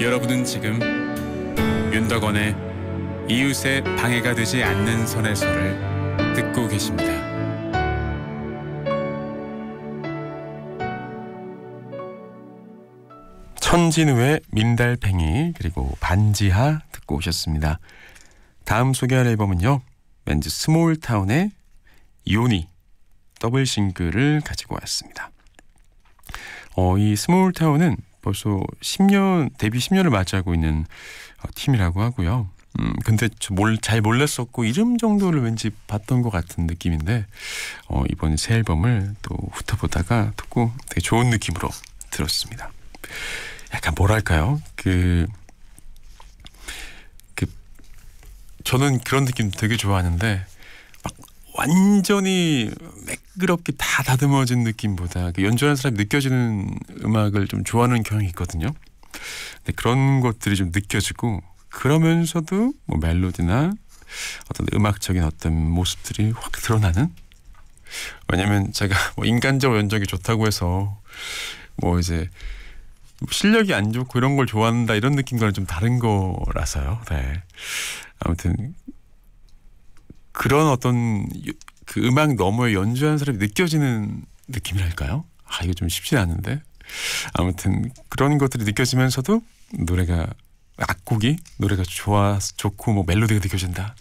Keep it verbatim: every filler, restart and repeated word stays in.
여러분은 지금 윤덕원의 이웃의 방해가 되지 않는 선에서를 듣고 계십니다. 천진우의 민달팽이 그리고 반지하 듣고 오셨습니다. 다음 소개할 앨범은요, 밴드 스몰타운의 요니 더블 싱글을 가지고 왔습니다. 어, 이 스몰타운은 벌써 십 년, 데뷔 십 년을 맞이하고 있는 어, 팀이라고 하고요. 음, 근데 잘 몰랐었고 이름 정도를 왠지 봤던 것 같은 느낌인데 어, 이번 새 앨범을 또 훑어보다가 듣고 되게 좋은 느낌으로 들었습니다. 약간 뭐랄까요? 그, 그 저는 그런 느낌 되게 좋아하는데 막 완전히 매끄럽게 다 다듬어진 느낌보다 그 연주하는 사람이 느껴지는 음악을 좀 좋아하는 경향이 있거든요. 근데 그런 것들이 좀 느껴지고 그러면서도 뭐 멜로디나 어떤 음악적인 어떤 모습들이 확 드러나는. 왜냐면 제가 뭐 인간적 연주력이 좋다고 해서 뭐 이제 실력이 안 좋고 이런 걸 좋아한다 이런 느낌과는 좀 다른 거라서요. 네. 아무튼 그런 어떤 그 음악 너머에 연주하는 사람이 느껴지는 느낌이랄까요? 아, 이거 좀 쉽지 않은데. 아무튼 그런 것들이 느껴지면서도 노래가 악곡이 노래가 좋아 좋고 뭐 멜로디가 느껴진다.